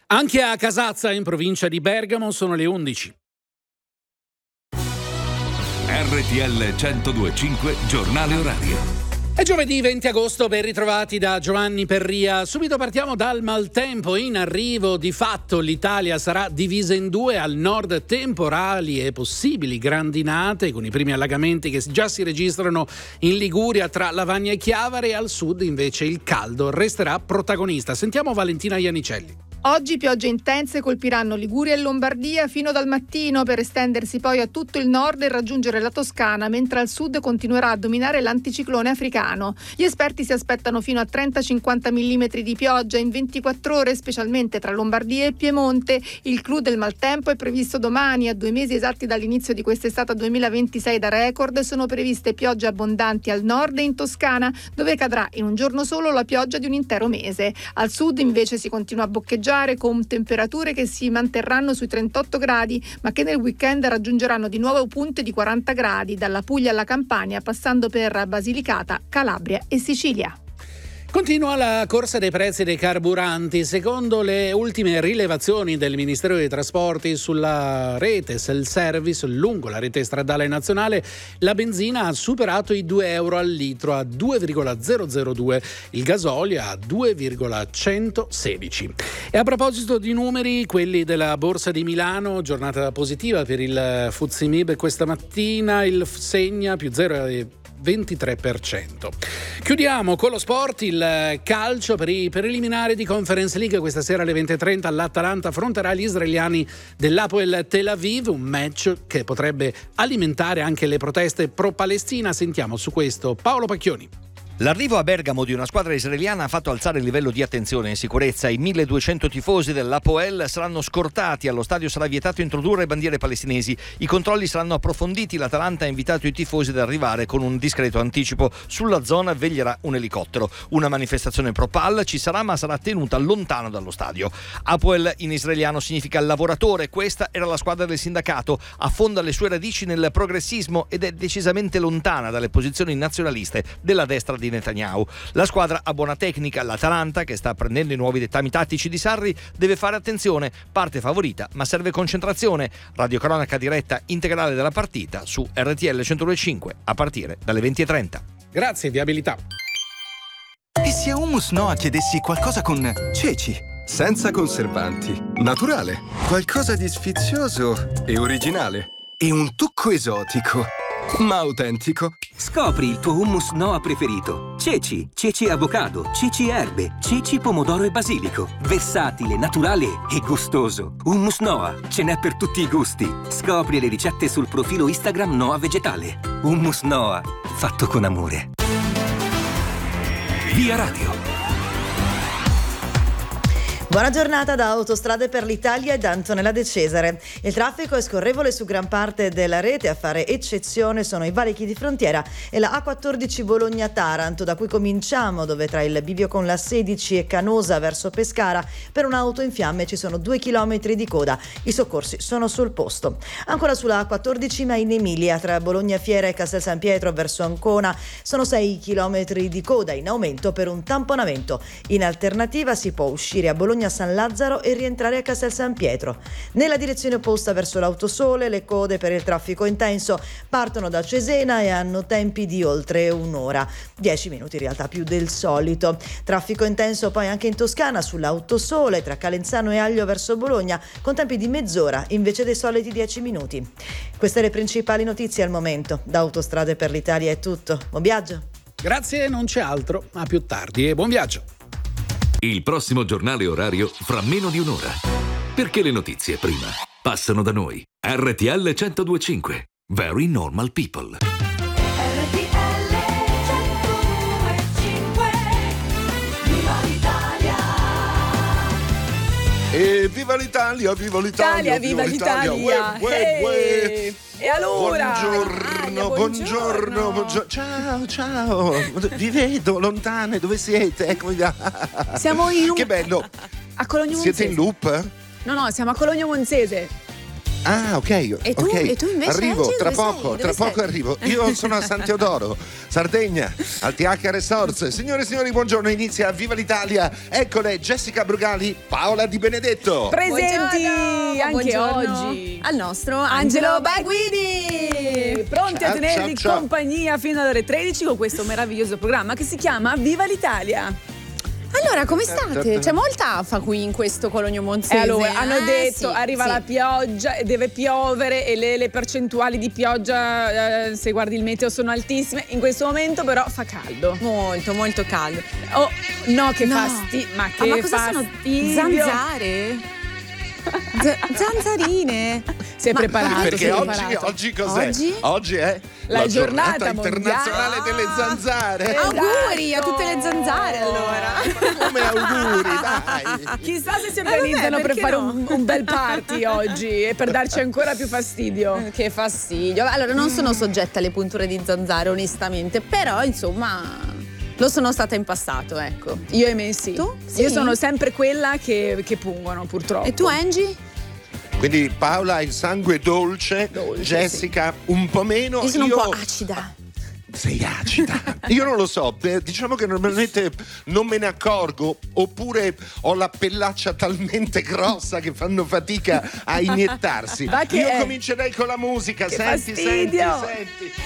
Anche a Casazza, in provincia di Bergamo, sono le 11. RTL 102.5 Giornale Orario. È giovedì 20 agosto, ben ritrovati da Giovanni Perria. Subito partiamo dal maltempo. In arrivo, di fatto l'Italia sarà divisa in due: al nord temporali e possibili grandinate con i primi allagamenti che già si registrano in Liguria tra Lavagna e Chiavari, e al sud invece il caldo resterà protagonista. Sentiamo Valentina Iannicelli. Oggi piogge intense colpiranno Liguria e Lombardia fino dal mattino, per estendersi poi a tutto il nord e raggiungere la Toscana, mentre al sud continuerà a dominare l'anticiclone africano. Gli esperti si aspettano fino a 30-50 mm di pioggia in 24 ore, specialmente tra Lombardia e Piemonte. Il clou del maltempo è previsto domani. A 2 mesi esatti dall'inizio di quest'estate 2026 da record sono previste piogge abbondanti al nord e in Toscana, dove cadrà in un giorno solo la pioggia di un intero mese. Al sud invece si continua a boccheggiare, con temperature che si manterranno sui 38 gradi, ma che nel weekend raggiungeranno di nuovo punte di 40 gradi, dalla Puglia alla Campania, passando per Basilicata, Calabria e Sicilia. Continua la corsa dei prezzi dei carburanti. Secondo le ultime rilevazioni del Ministero dei Trasporti sulla rete self-service lungo la rete stradale nazionale, la benzina ha superato i €2 al litro a 2,002, il gasolio a 2,116. E a proposito di numeri, quelli della Borsa di Milano, giornata positiva per il FTSE MIB questa mattina, il segna più 0,23%. Chiudiamo con lo sport, il calcio per i preliminari di Conference League. Questa sera alle 20:30 l'Atalanta affronterà gli israeliani dell'Hapoel Tel Aviv, un match che potrebbe alimentare anche le proteste pro-Palestina. Sentiamo su questo Paolo Pacchioni. L'arrivo a Bergamo di una squadra israeliana ha fatto alzare il livello di attenzione e sicurezza. I 1200 tifosi dell'Hapoel saranno scortati, allo stadio sarà vietato introdurre bandiere palestinesi, i controlli saranno approfonditi, l'Atalanta ha invitato i tifosi ad arrivare con un discreto anticipo. Sulla zona veglierà un elicottero. Una manifestazione pro-Pal ci sarà, ma sarà tenuta lontano dallo stadio. Hapoel in israeliano significa lavoratore, questa era la squadra del sindacato, affonda le sue radici nel progressismo ed è decisamente lontana dalle posizioni nazionaliste della destra di Netanyahu. La squadra ha buona tecnica, l'Atalanta, che sta prendendo i nuovi dettami tattici di Sarri, deve fare attenzione, parte favorita ma serve concentrazione. Radiocronaca diretta integrale della partita su RTL 102.5 a partire dalle 20:30. Grazie, viabilità. E se a Hummus Noa chiedessi qualcosa con ceci? Senza conservanti, naturale, qualcosa di sfizioso e originale, e un tocco esotico ma autentico. Scopri il tuo hummus Noa preferito. Ceci, ceci avocado, ceci erbe, ceci pomodoro e basilico. Versatile, naturale e gustoso. Hummus Noa, ce n'è per tutti i gusti. Scopri le ricette sul profilo Instagram Noa Vegetale. Hummus Noa, fatto con amore. Via Radio. Buona giornata da Autostrade per l'Italia e da Antonella De Cesare. Il traffico è scorrevole su gran parte della rete, a fare eccezione sono i valichi di frontiera e la A14 Bologna-Taranto, da cui cominciamo, dove tra il bivio con la 16 e Canosa verso Pescara per un'auto in fiamme ci sono 2 chilometri di coda. I soccorsi sono sul posto. Ancora sulla A14 ma in Emilia, tra Bologna Fiera e Castel San Pietro verso Ancona sono 6 chilometri di coda, in aumento per un tamponamento. In alternativa si può uscire a Bologna San Lazzaro e rientrare a Castel San Pietro. Nella direzione opposta verso l'Autosole le code per il traffico intenso partono da Cesena e hanno tempi di oltre un'ora, 10 minuti in realtà più del solito. Traffico intenso poi anche in Toscana sull'Autosole tra Calenzano e Aglio verso Bologna, con tempi di mezz'ora invece dei soliti 10 minuti. Queste le principali notizie al momento. Da Autostrade per l'Italia è tutto. Buon viaggio. Grazie, non c'è altro. A più tardi e buon viaggio. Il prossimo giornale orario fra meno di un'ora. Perché le notizie prima passano da noi. RTL 102.5. Very Normal People. RTL 102.5. Viva l'Italia. E viva l'Italia, viva l'Italia, viva l'Italia. Uè. E allora? Buongiorno. Ciao. Vi vedo lontane, dove siete? Siamo in Che bello. a Cologno Siete Monzese. in loop? No, siamo a Cologno Monzese. Ah, ok. E tu? Ok. E tu invece, arrivo Angie, tra dove poco, sei? tra Dove poco sei? arrivo. Io sono a San Teodoro, Sardegna, al TH Resorts. Signore e signori, buongiorno, inizia Viva l'Italia. Eccole Jessica Brugali, Paola Di Benedetto. Presenti anche Buongiorno oggi al nostro Angelo Baguini. pronti a Ciao, tenervi ciao, ciao. compagnia fino alle ore 13 con questo meraviglioso programma che si chiama Viva l'Italia. Allora, come state? C'è molta afa qui in questo Cologno Monzese. E allora hanno detto sì, arriva sì. la pioggia e deve piovere e le percentuali di pioggia se guardi il meteo sono altissime. In questo momento però fa caldo. Molto, molto caldo. Oh, no, che No. fastidio. Ma che ma cosa sono? fastidio. Zanzare? Zanzarine? Si è Ma- preparato. Perché si è oggi, preparato. oggi cos'è? Oggi? È La giornata internazionale mondiale. delle zanzare. Auguri a tutte le zanzare, allora. Come auguri, dai. Chissà se si organizzano per perché fare no? un bel party oggi e per darci ancora più fastidio. Che fastidio. Allora, non sono soggetta alle punture di zanzare, onestamente, però insomma lo sono stata in passato, ecco. Io e me sì. Tu? Sì? Io sono sempre quella che pungono, purtroppo. E tu, Angie? Quindi Paola ha il sangue dolce, Jessica un po' meno. Io sono un po' acida. Sei acida. Io non lo so, diciamo che normalmente non me ne accorgo, oppure ho la pellaccia talmente grossa che fanno fatica a iniettarsi. Va che Io è. comincerei con la musica, Che senti, fastidio. senti.